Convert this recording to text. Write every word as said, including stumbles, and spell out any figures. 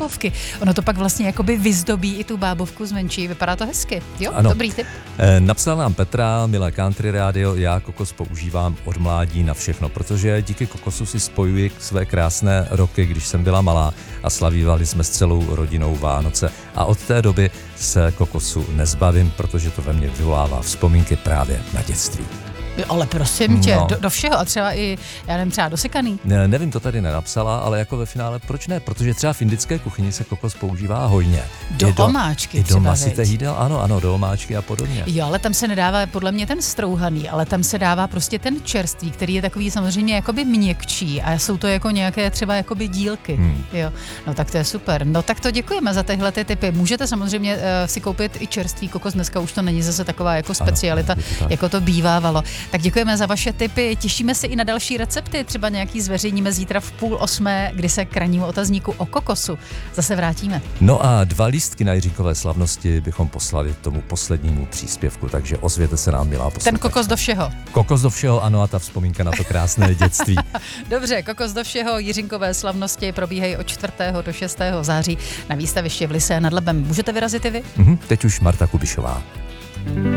bábovky. Ono to pak vlastně jakoby vyzdobí i tu bábovku zmenší. Vypadá to hezky. Jo, ano. Dobrý tip. E, napsal nám Petra, milé Country Radio, já kokos používám od mládí na všechno, protože díky kokosu si spojuji své krásné roky, když jsem byla malá a slavívali jsme s celou rodinou Vánoce. A od té doby se kokosu nezbavím, protože to ve mně vyvolává vzpomínky právě na dětství. Ale prosím tě, No. do, do všeho a třeba i, já nevím, třeba do sekaný. Ne, nevím, to tady nenapsala, ale jako ve finále proč ne? Protože třeba v indické kuchyni se kokos používá hojně. Do I omáčky I do třeba, masitých viď? jídel, ano, ano, do omáčky a podobně. Jo, ale tam se nedává podle mě ten strouhaný, ale tam se dává prostě ten čerstvý, který je takový samozřejmě jakoby měkčí a jsou to jako nějaké třeba jakoby dílky. Hmm. Jo, no tak to je super. No tak to děkujeme za tyhle ty tipy. Můžete samozřejmě uh, si koupit i čerstvý kokos, dneska už to není zase taková jako specialita, ano, to jako to bývávalo. Tak děkujeme za vaše tipy, těšíme se i na další recepty, třeba nějaký zveřejníme zítra v půl osmé, kdy se k rannímu otazníku o kokosu zase vrátíme. No a dva lístky na Jiřínkové slavnosti bychom poslali tomu poslednímu příspěvku, takže ozvěte se nám, milá posluchačka. Ten kokos do všeho. Kokos do všeho, ano, a ta vzpomínka na to krásné dětství. Dobře, kokos do všeho, Jiřinkové slavnosti probíhají od čtvrtého do šestého září na výstaviště v Lysé nad Labem. Můžete vyrazit i vy? Mhm, teď už Marta Kubišová.